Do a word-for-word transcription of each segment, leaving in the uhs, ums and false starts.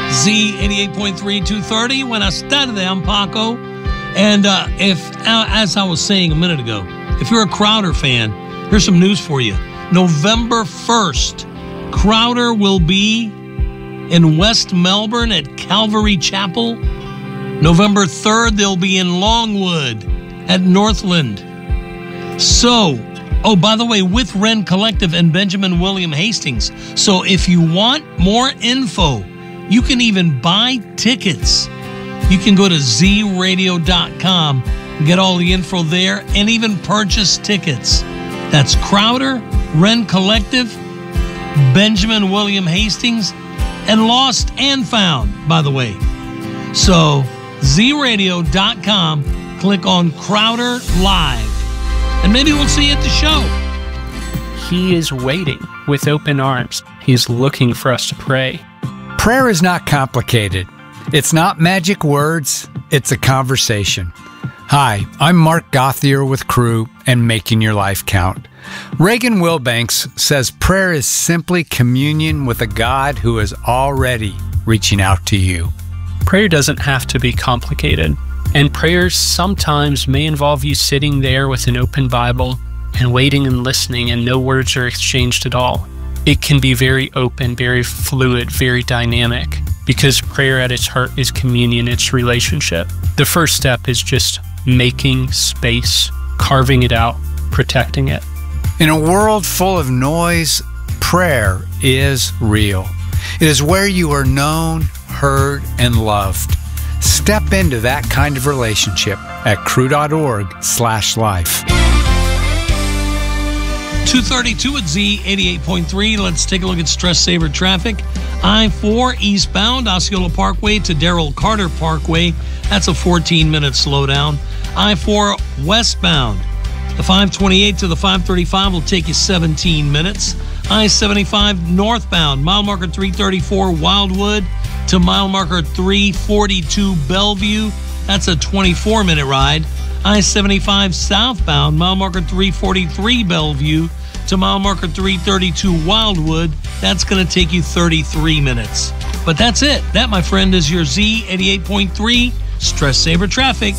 Z eighty-eight point three, two thirty. Buenas tardes, I'm Paco. And uh, if, uh, as I was saying a minute ago, if you're a Crowder fan, here's some news for you. November first, Crowder will be in West Melbourne at Calvary Chapel. November third, they'll be in Longwood at Northland. So, oh, by the way, with Ren Collective and Benjamin William Hastings. So if you want more info, you can even buy tickets. You can go to z radio dot com and get all the info there and even purchase tickets. That's Crowder, Ren Collective, Benjamin William Hastings, and Lost and Found, by the way. So, z radio dot com, click on Crowder Live, and maybe we'll see you at the show. He is waiting with open arms. He's looking for us to pray. Prayer is not complicated. It's not magic words. It's a conversation. Hi, I'm Mark Gothier with Crew and Making Your Life Count. Reagan Wilbanks says prayer is simply communion with a God who is already reaching out to you. Prayer doesn't have to be complicated, and prayers sometimes may involve you sitting there with an open Bible and waiting and listening, and no words are exchanged at all. It can be very open, very fluid, very dynamic, because prayer at its heart is communion, it's relationship. The first step is just making space, carving it out, protecting it. In a world full of noise, prayer is real. It is where you are known, heard, and loved. Step into that kind of relationship at crew.org slash life. two thirty-two at Z eighty-eight point three. Let's take a look at stress saver traffic. I four eastbound, Osceola Parkway to Darrell Carter Parkway. That's a fourteen minute slowdown. I four westbound, the five twenty-eight to the five thirty-five will take you seventeen minutes. I seventy-five northbound, mile marker three thirty-four Wildwood to mile marker three forty-two Bellevue. That's a twenty-four minute ride. I seventy-five southbound, mile marker three forty-three Bellevue to mile marker three thirty-two Wildwood. That's going to take you thirty-three minutes. But that's it. That, my friend, is your Z eighty-eight point three Stress Saver Traffic.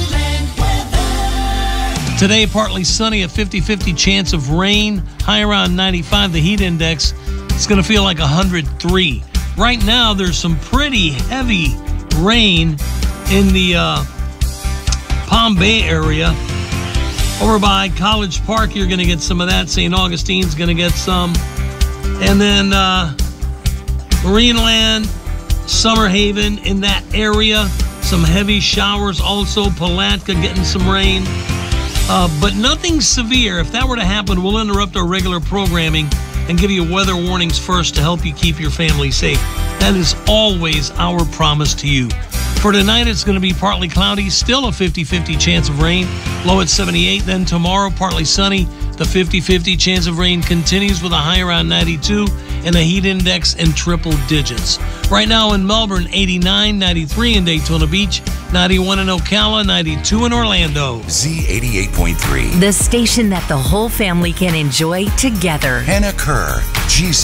Today, partly sunny, a fifty-fifty chance of rain, high around ninety-five. The heat index, it's going to feel like one hundred three. Right now, there's some pretty heavy rain in the uh, Palm Bay area. Over by College Park, you're going to get some of that. Saint Augustine's going to get some. And then uh, Marineland, Summer Haven, in that area, some heavy showers. Also, Palatka getting some rain. Uh, but nothing severe. If that were to happen, we'll interrupt our regular programming and give you weather warnings first to help you keep your family safe. That is always our promise to you. For tonight, it's going to be partly cloudy, still a fifty-fifty chance of rain, low at seventy-eight. Then tomorrow, partly sunny. The fifty-fifty chance of rain continues with a high around ninety-two and a heat index in triple digits. Right now in Melbourne, eighty-nine, ninety-three in Daytona Beach, ninety-one in Ocala, ninety-two in Orlando. Z eighty-eight point three. The station that the whole family can enjoy together. Hannah Kerr, Jesus.